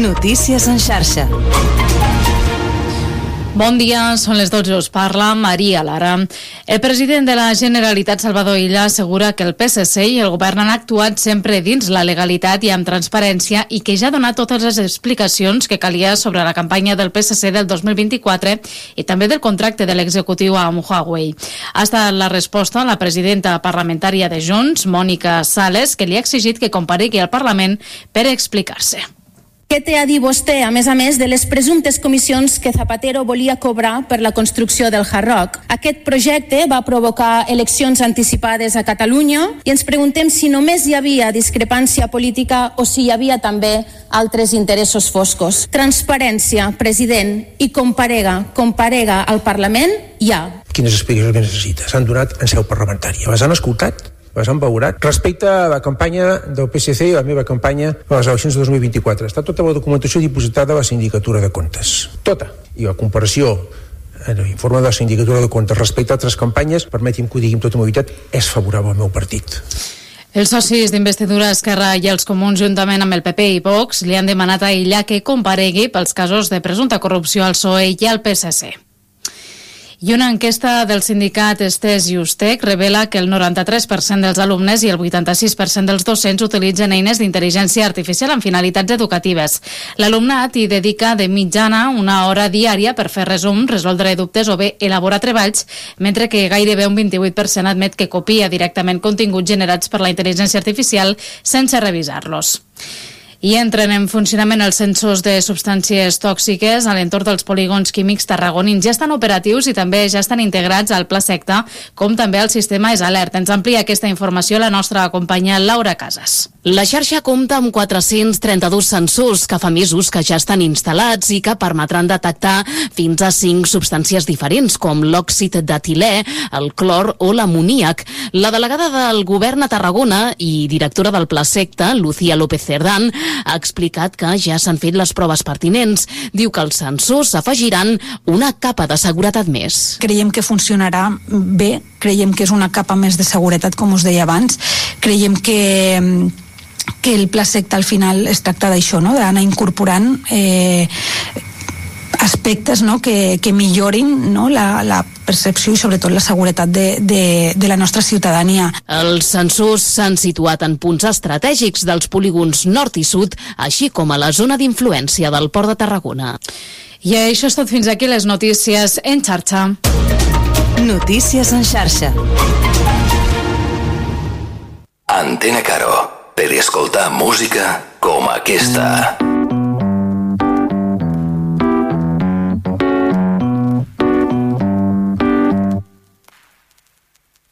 Notícies en xarxa. Bon dia, són les 12, us parla Maria Lara. El president de la Generalitat, Salvador Illa, assegura que el PSC i el govern han actuat sempre dins la legalitat i amb transparència i que ja ha donat totes les explicacions que calia sobre la campanya del PSC del 2024 i també del contracte de l'executiu amb Huawei. Ha estat la resposta a la presidenta parlamentària de Junts, Mònica Sales, que li ha exigit que comparegui al Parlament per explicar-se. Què té a dir vostè, a més, de les presumptes comissions que Zapatero volia cobrar per la construcció del Hard Rock? Aquest projecte va provocar eleccions anticipades a Catalunya i ens preguntem si només hi havia discrepància política o si hi havia també altres interessos foscos. Transparència, president, i comparega al Parlament, ja. Quines explicacions que necessita? S'han donat en seu parlamentària. Les han escoltat? Les han valorat. Respecte a la campanya del PSC i la meva campanya a les eleccions de 2024, està tota la documentació dipositada a la Sindicatura de Comptes. Tota. I la comparació en l'informe de la Sindicatura de Comptes respecte a altres campanyes, permeti'm que ho digui amb tota mobilitat, és favorable al meu partit. Els socis d'investidura Esquerra i els Comuns, juntament amb el PP i Vox, li han demanat a Illa que comparegui pels casos de presumpta corrupció al PSOE i al PSC. I una enquesta del sindicat Estés i Ustec revela que el 93% dels alumnes i el 86% dels docents utilitzen eines d'intel·ligència artificial amb finalitats educatives. L'alumnat hi dedica de mitjana una hora diària per fer resum, resoldre dubtes o bé elaborar treballs, mentre que gairebé un 28% admet que copia directament continguts generats per la intel·ligència artificial sense revisar-los. I entren en funcionament els sensors de substàncies tòxiques a l'entorn dels polígons químics tarragonins. Ja estan operatius i també ja estan integrats al Pla Secta, com també al sistema EsAlert. Ens amplia aquesta informació la nostra companya Laura Casas. La xarxa compta amb 432 sensors que fa mesos que ja estan instal·lats i que permetran detectar fins a 5 substàncies diferents, com l'òxid d'etilè, el clor o l'amoníac. La delegada del govern a Tarragona i directora del Pla Secta, Lucía López Cerdán, ha explicat que ja s'han fet les proves pertinents. Diu que els sensors afegiran una capa de seguretat més. Creiem que funcionarà bé, creiem que és una capa més de seguretat, com us deia abans. Creiem que el Pla Secta al final es tracta d'això, no? D'anar incorporant aspectes, no? que millorin, no? la percepció i sobretot la seguretat de la nostra ciutadania. Els sensors s'han situat en punts estratègics dels polígons nord i sud, així com a la zona d'influència del Port de Tarragona. I això és tot fins aquí les notícies en xarxa. Notícies en xarxa. Antena Caro, per escoltar música com aquesta.